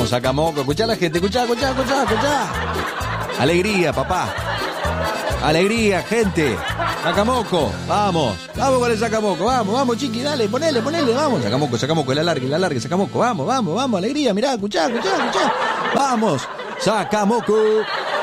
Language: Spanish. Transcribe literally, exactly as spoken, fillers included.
sacamoco. Escuchá a la gente, escuchá, escuchá, escuchá, escuchá. Alegría, papá. Alegría, gente. Sacamoco, vamos. Vamos con el sacamoco, vamos, vamos, chiqui, dale, ponele, ponele, vamos. Sacamoco, sacamoco, el alargue, el alargue, sacamoco, vamos, vamos, vamos, alegría, mirá, escuchá, escuchá, escuchá. Vamos, sacamoco.